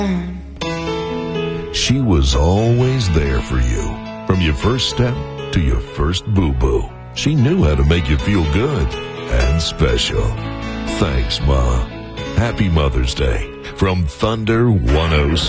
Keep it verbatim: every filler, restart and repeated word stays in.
She was always there for you. From your first step to your first boo-boo. She knew how to make you feel good and special. Thanks, Ma. Happy Mother's Day from Thunder one oh six.